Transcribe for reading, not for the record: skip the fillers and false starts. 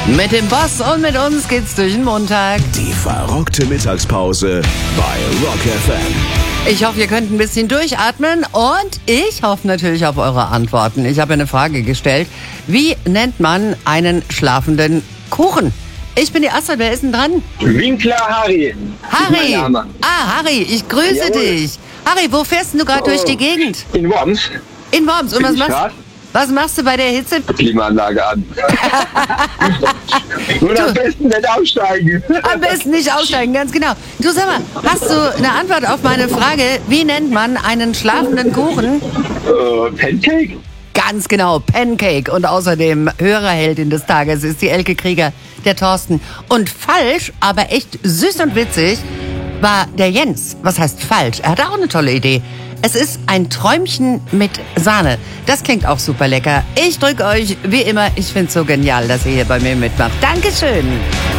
Mit dem Boss und mit uns geht's durch den Montag. Die verrückte Mittagspause bei Rock FM. Ich hoffe, ihr könnt ein bisschen durchatmen und ich hoffe natürlich auf eure Antworten. Ich habe eine Frage gestellt. Wie nennt man einen schlafenden Kuchen? Ich bin die Astrid, wer ist denn dran? Winkler Harry. Harry! Mein Name. Harry, ich grüße Jawohl. dich. Harry, wo fährst denn du gerade durch die Gegend? In Worms. In Worms. Und Bin ich grad? was machst du bei der Hitze? Klimaanlage an. Und am besten nicht aussteigen. Am besten nicht aussteigen, ganz genau. Du, sag mal, hast du eine Antwort auf meine Frage, wie nennt man einen schlafenden Kuchen? Pancake? Ganz genau, Pancake. Und außerdem Hörerheldin des Tages ist die Elke Krieger, der Thorsten. Und falsch, aber echt süß und witzig, war der Jens. Was heißt falsch? Er hatte auch eine tolle Idee. Es ist ein Träumchen mit Sahne. Das klingt auch super lecker. Ich drücke euch, wie immer, ich find's so genial, dass ihr hier bei mir mitmacht. Dankeschön.